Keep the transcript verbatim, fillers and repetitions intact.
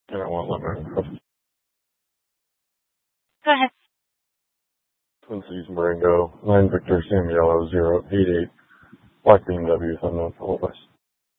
And it won't let me. Go ahead. Twin Cities Marengo, nine Victor Sam Yellow, zero eight eight, Black Bean W, Thumbnail, West.